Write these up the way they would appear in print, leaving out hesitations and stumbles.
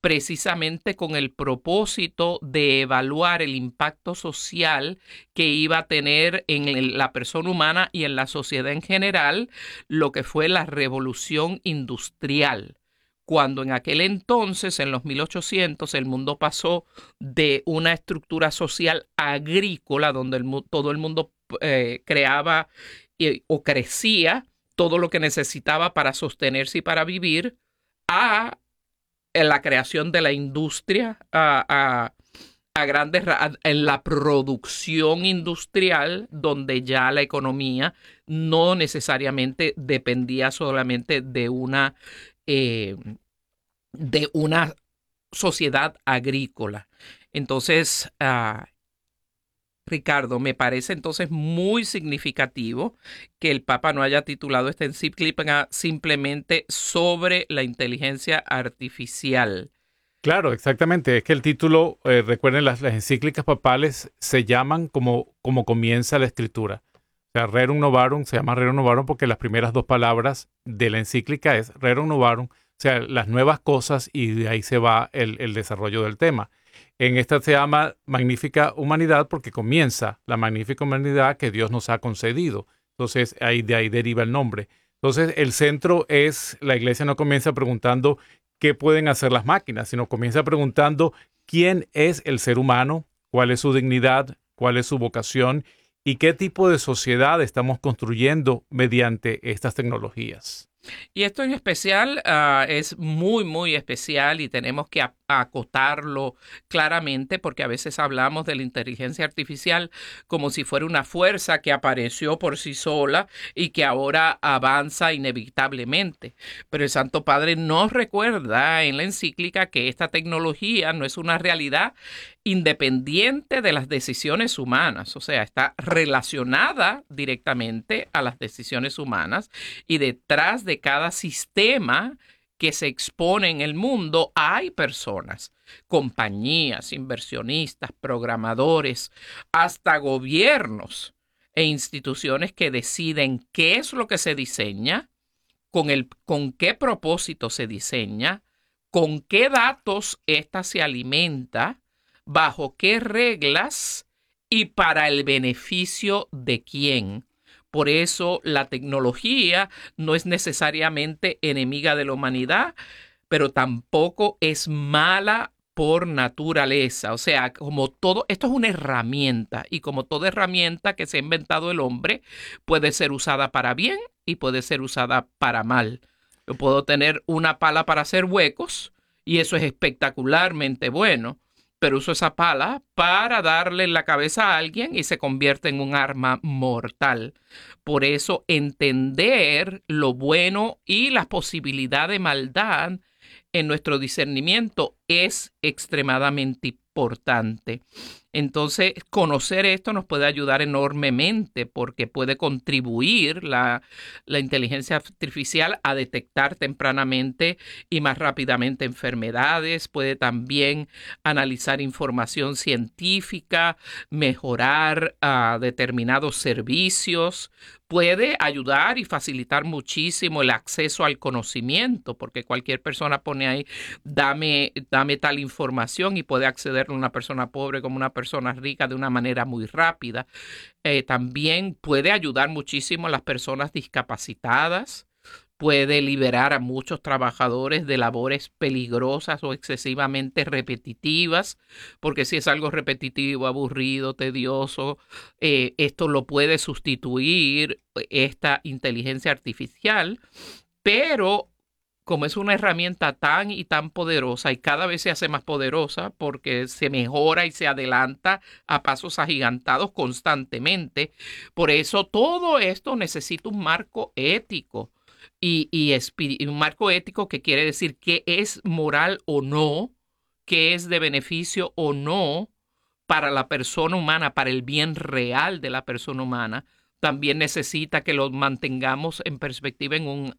precisamente con el propósito de evaluar el impacto social que iba a tener en la persona humana y en la sociedad en general lo que fue la revolución industrial. Cuando en aquel entonces, en los 1800, el mundo pasó de una estructura social agrícola donde todo el mundo creaba o crecía todo lo que necesitaba para sostenerse y para vivir, a la creación de la industria, a grandes en la producción industrial, donde ya la economía no necesariamente dependía solamente eh, de una sociedad agrícola. Entonces, Ricardo, me parece entonces muy significativo que el Papa no haya titulado esta encíclica simplemente sobre la inteligencia artificial. Claro, exactamente. Es que el título, recuerden, las encíclicas papales se llaman como comienza la escritura. O sea, Rerum Novarum se llama Rerum Novarum porque las primeras dos palabras de la encíclica es Rerum Novarum, o sea, las nuevas cosas, y de ahí se va el desarrollo del tema. En esta se llama Magnífica Humanidad porque comienza la magnífica humanidad que Dios nos ha concedido. Entonces, de ahí deriva el nombre. Entonces, el centro es, la iglesia no comienza preguntando qué pueden hacer las máquinas, sino comienza preguntando quién es el ser humano, cuál es su dignidad, cuál es su vocación y qué tipo de sociedad estamos construyendo mediante estas tecnologías. Y esto en especial es muy, muy especial y tenemos que acotarlo claramente porque a veces hablamos de la inteligencia artificial como si fuera una fuerza que apareció por sí sola y que ahora avanza inevitablemente. Pero el Santo Padre nos recuerda en la encíclica que esta tecnología no es una realidad independiente de las decisiones humanas, o sea, está relacionada directamente a las decisiones humanas y detrás de cada sistema que se expone en el mundo hay personas, compañías, inversionistas, programadores, hasta gobiernos e instituciones que deciden qué es lo que se diseña, con qué propósito se diseña, con qué datos ésta se alimenta, bajo qué reglas y para el beneficio de quién. Por eso la tecnología no es necesariamente enemiga de la humanidad, pero tampoco es mala por naturaleza. O sea, como todo, esto es una herramienta y como toda herramienta que se ha inventado el hombre, puede ser usada para bien y puede ser usada para mal. Yo puedo tener una pala para hacer huecos y eso es espectacularmente bueno, pero uso esa pala para darle en la cabeza a alguien y se convierte en un arma mortal. Por eso entender lo bueno y las posibilidades de maldad en nuestro discernimiento es extremadamente importante. Entonces, conocer esto nos puede ayudar enormemente porque puede contribuir la inteligencia artificial a detectar tempranamente y más rápidamente enfermedades, puede también analizar información científica, mejorar determinados servicios, puede ayudar y facilitar muchísimo el acceso al conocimiento, porque cualquier persona pone ahí, dame tal información y puede acceder a una persona pobre como una persona rica de una manera muy rápida. También puede ayudar muchísimo a las personas discapacitadas, puede liberar a muchos trabajadores de labores peligrosas o excesivamente repetitivas, porque si es algo repetitivo, aburrido, tedioso, esto lo puede sustituir esta inteligencia artificial, pero como es una herramienta tan y tan poderosa y cada vez se hace más poderosa porque se mejora y se adelanta a pasos agigantados constantemente, por eso todo esto necesita un marco ético y un marco ético que quiere decir qué es moral o no, qué es de beneficio o no para la persona humana, para el bien real de la persona humana. También necesita que lo mantengamos en perspectiva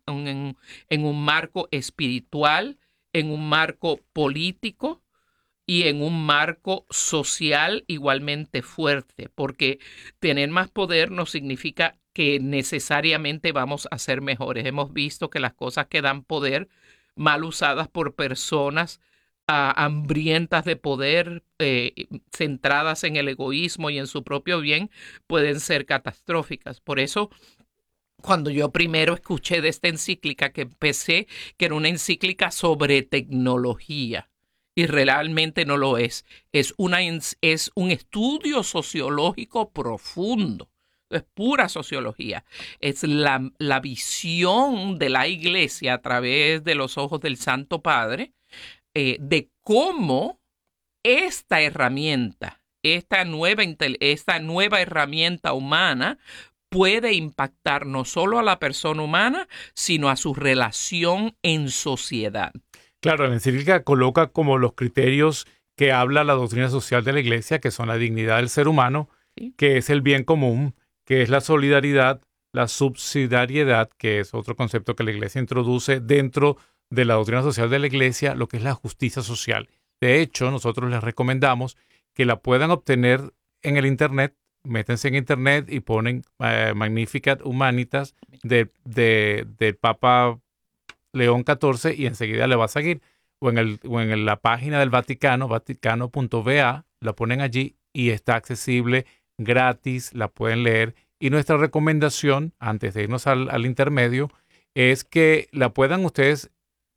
en un marco espiritual, en un marco político y en un marco social igualmente fuerte, porque tener más poder no significa que necesariamente vamos a ser mejores. Hemos visto que las cosas que dan poder mal usadas por personas hambrientas de poder, centradas en el egoísmo y en su propio bien, pueden ser catastróficas. Por eso, cuando yo primero escuché de esta encíclica, que empecé, que era una encíclica sobre tecnología, y realmente no lo es. Es un estudio sociológico profundo. Es pura sociología. Es la visión de la Iglesia a través de los ojos del Santo Padre, de cómo esta herramienta, esta nueva herramienta humana puede impactar no solo a la persona humana, sino a su relación en sociedad. Claro, la encíclica coloca como los criterios que habla la doctrina social de la Iglesia, que son la dignidad del ser humano, ¿Sí? que es el bien común, que es la solidaridad, la subsidiariedad, que es otro concepto que la Iglesia introduce dentro de la doctrina social de la Iglesia, lo que es la justicia social. De hecho, nosotros les recomendamos que la puedan obtener en el Internet. Métense en Internet y ponen Magnificat Humanitas del Papa León XIV y enseguida le va a seguir. O en la página del Vaticano, vaticano.va, la ponen allí y está accesible, gratis, la pueden leer. Y nuestra recomendación, antes de irnos al intermedio, es que la puedan ustedes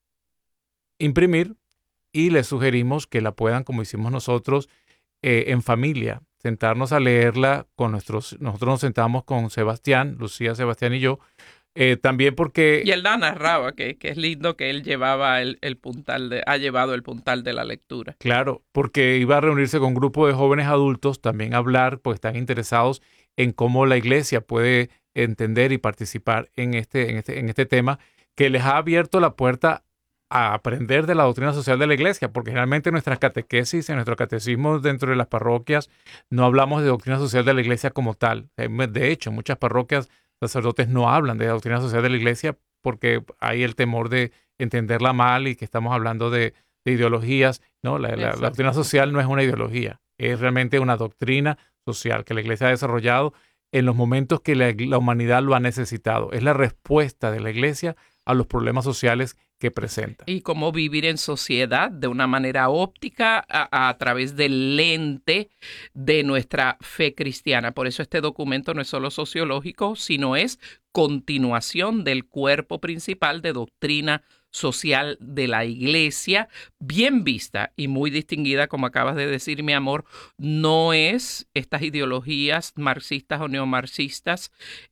imprimir y les sugerimos que la puedan, como hicimos nosotros, en familia, sentarnos a leerla con nosotros nos sentamos con Sebastián, Lucía, Sebastián y yo, también porque... Y él la narraba, que es lindo que él llevaba ha llevado el puntal de la lectura. Claro, porque iba a reunirse con un grupo de jóvenes adultos, también a hablar, pues están interesados en cómo la Iglesia puede entender y participar en este tema, que les ha abierto la puerta a aprender de la doctrina social de la Iglesia, porque generalmente en nuestras catequesis, en nuestro catecismo dentro de las parroquias, no hablamos de doctrina social de la Iglesia como tal. De hecho, en muchas parroquias sacerdotes no hablan de la doctrina social de la Iglesia porque hay el temor de entenderla mal y que estamos hablando de ideologías. No, la doctrina social no es una ideología, es realmente una doctrina social que la Iglesia ha desarrollado en los momentos que la humanidad lo ha necesitado. Es la respuesta de la Iglesia a los problemas sociales que presenta. Y cómo vivir en sociedad de una manera óptica a través del lente de nuestra fe cristiana. Por eso este documento no es solo sociológico, sino es continuación del cuerpo principal de doctrina social de la Iglesia, bien vista y muy distinguida, como acabas de decir, mi amor. No es estas ideologías marxistas o neomarxistas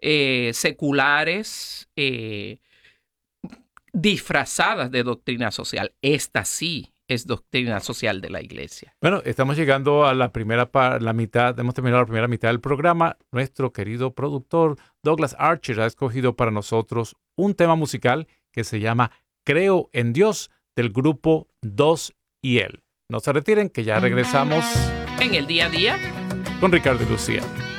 seculares, disfrazadas de doctrina social. Esta sí es doctrina social de la Iglesia. Bueno, estamos llegando a la mitad, hemos terminado la primera mitad del programa. Nuestro querido productor Douglas Archer ha escogido para nosotros un tema musical que se llama Creo en Dios, del grupo Dos y Él. No se retiren, que ya regresamos en el día a día con Ricardo y Lucía.